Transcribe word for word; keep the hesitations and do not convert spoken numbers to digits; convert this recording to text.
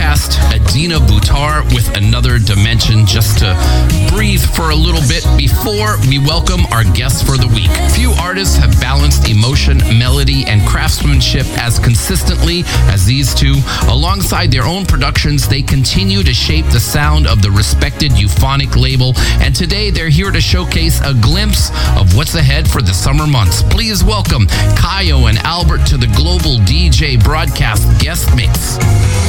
Broadcast, Adina Butar with Another Dimension, just to breathe for a little bit before we welcome our guests for the week. Few artists have balanced emotion, melody, and craftsmanship as consistently as these two. Alongside their own productions, they continue to shape the sound of the respected Euphonic label, and today they're here to showcase a glimpse of what's ahead for the summer months. Please welcome Kayo and Albert to the Global D J Broadcast guest mix.